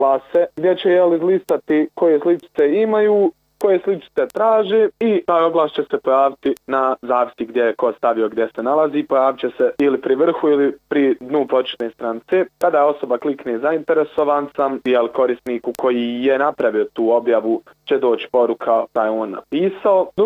klase gdje će izlistati koje sličice imaju, koje sličice traže i taj oglas će se pojaviti na zavisi gdje je ko stavio gdje se nalazi, pojavit će se ili pri vrhu ili pri dnu početne stranice. Kada osoba klikne zainteresovan sam, korisniku koji je napravio tu objavu će doći poruka da je on napisao.